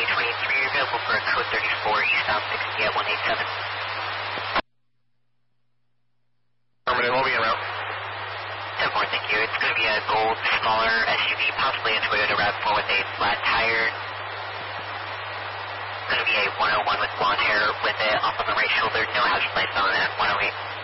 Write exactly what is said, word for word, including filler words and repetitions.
twenty-three, you're available for a code thirty-four, eastbound sixty at one eight seven. Affirmative, we'll be en route. ten four, thank you. It's going to be a gold, smaller S U V, possibly a Toyota RAV four with a flat tire. It's going to be a one oh one with blonde hair with it off on the right shoulder. No hazard lights on at one oh eight.